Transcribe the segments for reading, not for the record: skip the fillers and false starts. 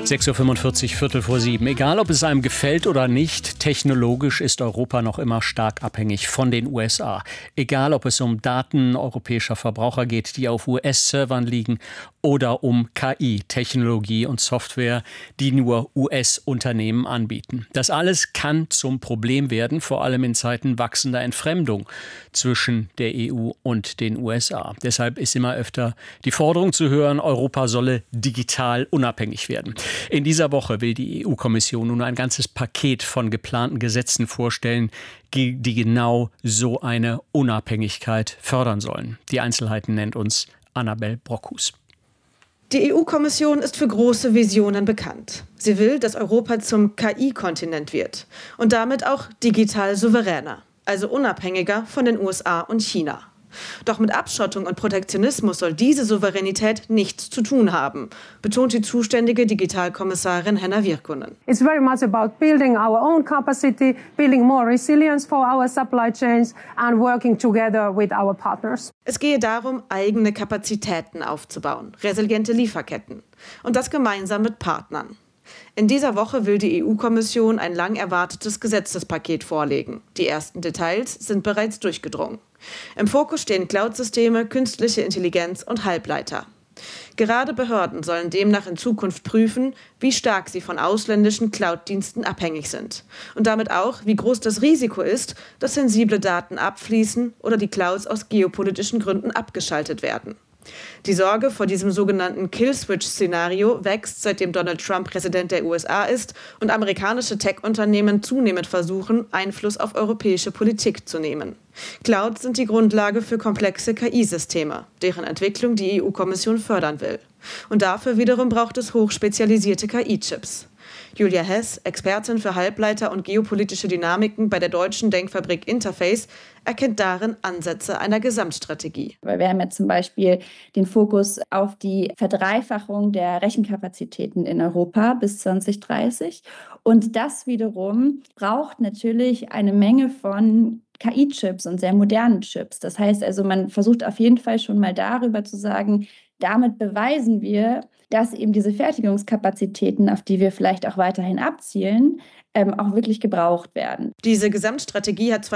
6:45 Uhr, Viertel vor 7. Egal, ob es einem gefällt oder nicht, technologisch ist Europa noch immer stark abhängig von den USA. Egal, ob es um Daten europäischer Verbraucher geht, die auf US-Servern liegen, oder um KI, Technologie und Software, die nur US-Unternehmen anbieten. Das alles kann zum Problem werden, vor allem in Zeiten wachsender Entfremdung zwischen der EU und den USA. Deshalb ist immer öfter die Forderung zu hören, Europa solle digital unabhängig werden. In dieser Woche will die EU-Kommission nun ein ganzes Paket von geplanten Gesetzen vorstellen, die genau so eine Unabhängigkeit fördern sollen. Die Einzelheiten nennt uns Annabel Brockhus. Die EU-Kommission ist für große Visionen bekannt. Sie will, dass Europa zum KI-Kontinent wird und damit auch digital souveräner, also unabhängiger von den USA und China. Doch mit Abschottung und Protektionismus soll diese Souveränität nichts zu tun haben, betont die zuständige Digitalkommissarin Henna Virkkunen. It's very much about building our own capacity, building more resilience for our supply chains and working together with our partners. Es gehe darum, eigene Kapazitäten aufzubauen, resiliente Lieferketten und das gemeinsam mit Partnern. In dieser Woche will die EU-Kommission ein lang erwartetes Gesetzespaket vorlegen. Die ersten Details sind bereits durchgedrungen. Im Fokus stehen Cloud-Systeme, künstliche Intelligenz und Halbleiter. Gerade Behörden sollen demnach in Zukunft prüfen, wie stark sie von ausländischen Cloud-Diensten abhängig sind. Und damit auch, wie groß das Risiko ist, dass sensible Daten abfließen oder die Clouds aus geopolitischen Gründen abgeschaltet werden. Die Sorge vor diesem sogenannten Kill-Switch-Szenario wächst, seitdem Donald Trump Präsident der USA ist und amerikanische Tech-Unternehmen zunehmend versuchen, Einfluss auf europäische Politik zu nehmen. Clouds sind die Grundlage für komplexe KI-Systeme, deren Entwicklung die EU-Kommission fördern will. Und dafür wiederum braucht es hochspezialisierte KI-Chips. Julia Hess, Expertin für Halbleiter und geopolitische Dynamiken bei der deutschen Denkfabrik Interface, erkennt darin Ansätze einer Gesamtstrategie. Weil wir haben ja zum Beispiel den Fokus auf die Verdreifachung der Rechenkapazitäten in Europa bis 2030. Und das wiederum braucht natürlich eine Menge von KI-Chips und sehr modernen Chips. Das heißt also, man versucht auf jeden Fall schon mal darüber zu sagen, damit beweisen wir, dass eben diese Fertigungskapazitäten, auf die wir vielleicht auch weiterhin abzielen, auch wirklich gebraucht werden. Diese Gesamtstrategie hat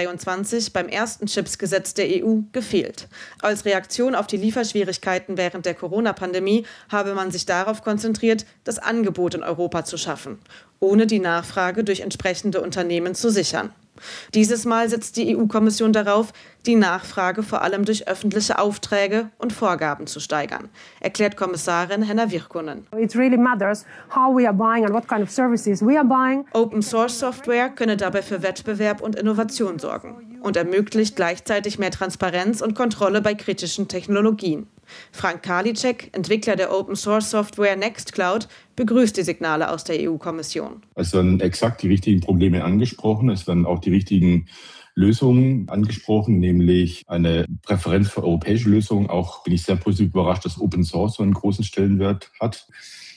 2023 beim ersten Chipsgesetz der EU gefehlt. Als Reaktion auf die Lieferschwierigkeiten während der Corona-Pandemie habe man sich darauf konzentriert, das Angebot in Europa zu schaffen, ohne die Nachfrage durch entsprechende Unternehmen zu sichern. Dieses Mal setzt die EU-Kommission darauf, die Nachfrage vor allem durch öffentliche Aufträge und Vorgaben zu steigern, erklärt Kommissarin Henna Virkkunen. It really matters how we are buying and what kind of services we are buying. Open-Source-Software könne dabei für Wettbewerb und Innovation sorgen und ermöglicht gleichzeitig mehr Transparenz und Kontrolle bei kritischen Technologien. Frank Karliczek, Entwickler der Open-Source-Software Nextcloud, begrüßt die Signale aus der EU-Kommission. Es werden exakt die richtigen Probleme angesprochen, es werden auch die richtigen Lösungen angesprochen, nämlich eine Präferenz für europäische Lösungen. Auch bin ich sehr positiv überrascht, dass Open Source so einen großen Stellenwert hat.